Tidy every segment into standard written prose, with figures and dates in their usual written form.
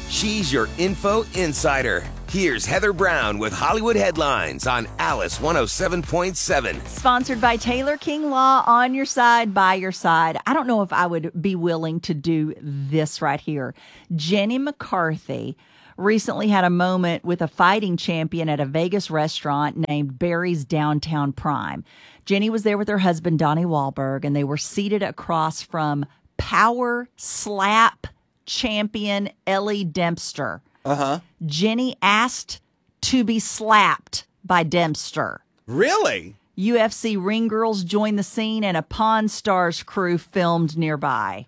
She's your info insider. Here's Heather Brown with Hollywood Headlines on Alice 107.7. Sponsored by Taylor King Law, on your side, by your side. I don't know if I would be willing to do this right here. Jenny McCarthy recently had a moment with a fighting champion at a Vegas restaurant named Barry's Downtown Prime. Jenny was there with her husband, Donnie Wahlberg, and they were seated across from power slap champion Ellie Dempster. Jenny asked to be slapped by Dempster. Really? UFC ring girls joined the scene and a Pawn Stars crew filmed nearby.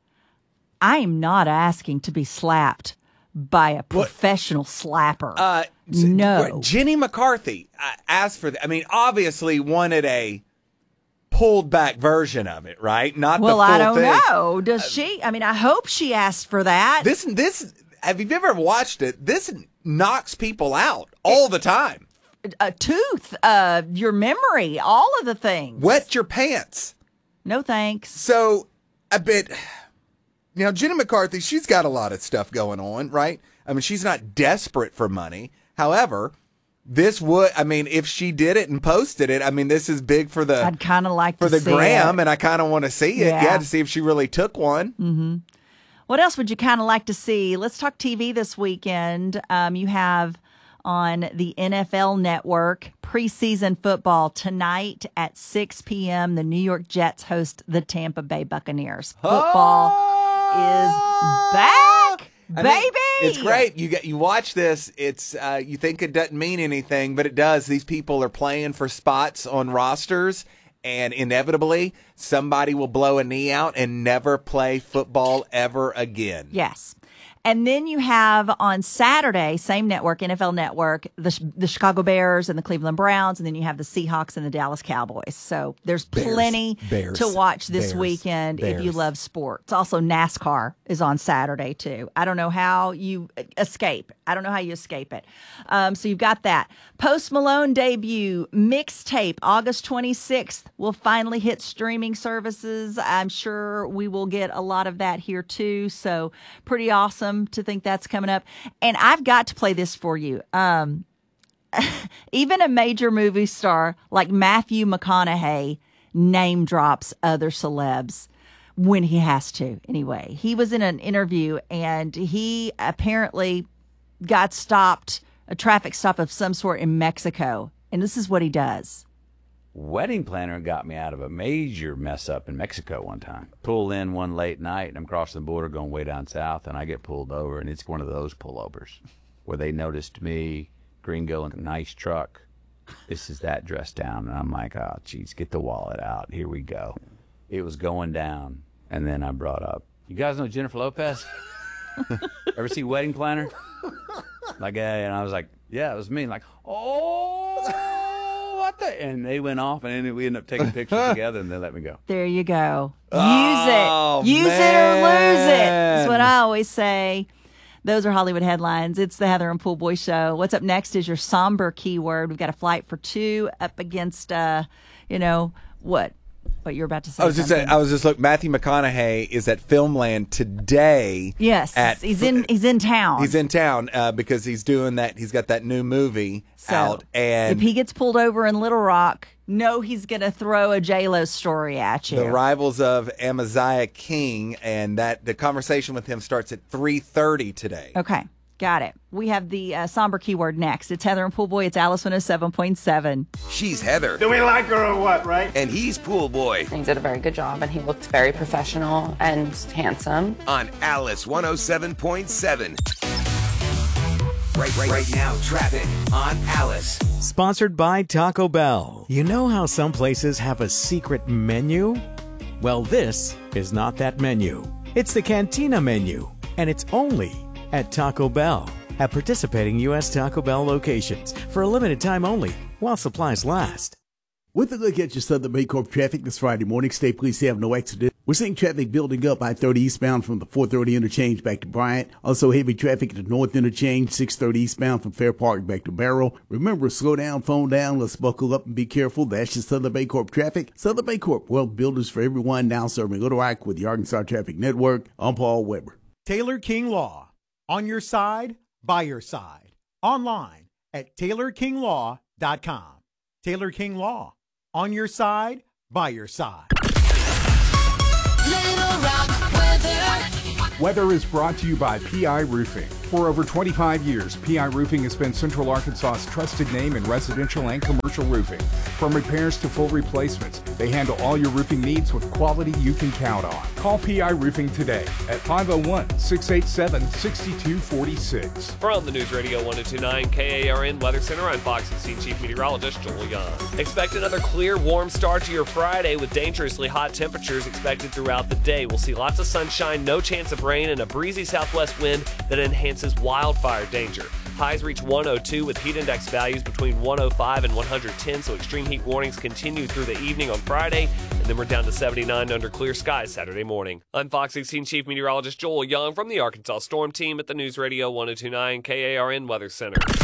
I am not asking to be slapped by a professional slapper. No. Jenny McCarthy asked for that. I mean, obviously wanted a pulled back version of it, right? Not the full thing. Well, I don't know. Does she? I mean, I hope she asked for that. This, have you ever watched it? This knocks people out all the time. A tooth, your memory, all of the things. Wet your pants. No thanks. So, a bit. Now, Jenny McCarthy, she's got a lot of stuff going on, right? I mean, she's not desperate for money. However, this would, I mean, if she did it and posted it, I mean, this is big for the. I'd kind of like for to the see gram, it. and I kind of want to see it. Yeah, to see if she really took one. Mm-hmm. What else would you kind of like to see? Let's talk TV this weekend. You have on the NFL Network preseason football tonight at 6 p.m. The New York Jets host the Tampa Bay Buccaneers. Football is back, baby. It's great. You watch this. It's you think it doesn't mean anything, but it does. These people are playing for spots on rosters, and inevitably somebody will blow a knee out and never play football ever again. Yes. And then you have on Saturday, same network, NFL Network, the Chicago Bears and the Cleveland Browns, and then you have the Seahawks and the Dallas Cowboys. So there's plenty to watch this weekend if you love sports. Also, NASCAR is on Saturday, too. I don't know how you escape. I don't know how you escape it. So you've got that. Post Malone debut, Mixtape, August 26th, will finally hit streaming services. I'm sure we will get a lot of that here, too. So pretty awesome to think that's coming up. And I've got to play this for you. Even a major movie star like Matthew McConaughey name drops other celebs when he has to. Anyway, he was in an interview and he apparently got stopped, a traffic stop of some sort in Mexico. And this is what he does. Wedding planner got me out of a major mess up in Mexico one time. Pulled in one late night, and I'm crossing the border going way down south, and I get pulled over, and it's one of those pullovers where they noticed me, gringo, in a nice truck. This is that dressed down, and I'm like, oh, geez, get the wallet out. Here we go. It was going down, and then I brought up, you guys know Jennifer Lopez? Ever see Wedding Planner? Like, and I was like, yeah, it was me. Like, oh. And they went off, and then we ended up taking pictures together, and they let me go. There you go. Use it. Use it or lose it. That's what I always say. Those are Hollywood headlines. It's the Heather and Pool Boy Show. What's up next is your somber keyword. We've got a flight for two up against, what? What you're about to say. I was just looking. Matthew McConaughey is at Filmland today. Yes, he's in town. He's in town because he's doing that. He's got that new movie out. And if he gets pulled over in Little Rock, know he's going to throw a J-Lo story at you. The Rivals of Amaziah King, and the conversation with him starts at 3:30 today. Okay. Got it. We have the somber keyword next. It's Heather and Pool Boy. It's Alice 107.7. She's Heather. Do we like her or what, right? And he's Pool Boy. He did a very good job, and he looked very professional and handsome. On Alice 107.7. Right now, traffic on Alice. Sponsored by Taco Bell. You know how some places have a secret menu? Well, this is not that menu. It's the Cantina menu, and it's only at Taco Bell at participating U.S. Taco Bell locations for a limited time only while supplies last. With a look at your Southern Baycorp traffic this Friday morning, stay please have no accident. We're seeing traffic building up I-30 eastbound from the 430 interchange back to Bryant. Also heavy traffic at the north interchange, 630 eastbound from Fair Park back to Barrow. Remember, slow down, phone down, let's buckle up and be careful. That's your Southern Baycorp traffic. Southern Baycorp, wealth builders for everyone, now serving Little Rock with the Arkansas Traffic Network. I'm Paul Weber. Taylor King Law. On your side, by your side. Online at TaylorKingLaw.com. Taylor King Law. On your side, by your side. Little Rock weather. Weather is brought to you by PI Roofing. For over 25 years, PI Roofing has been Central Arkansas's trusted name in residential and commercial roofing. From repairs to full replacements, they handle all your roofing needs with quality you can count on. Call PI Roofing today at 501-687-6246. From the News Radio 1029 KARN Weather Center, I'm Fox 16 Chief Meteorologist Joel Young. Expect another clear, warm start to your Friday with dangerously hot temperatures expected throughout the day. We'll see lots of sunshine, no chance of rain, and a breezy southwest wind that enhances wildfire danger. Highs reach 102 with heat index values between 105 and 110, so extreme heat warnings continue through the evening on Friday, and then we're down to 79 under clear skies Saturday morning. I'm Fox 16 Chief Meteorologist Joel Young from the Arkansas Storm Team at the News Radio 1029 KARN Weather Center.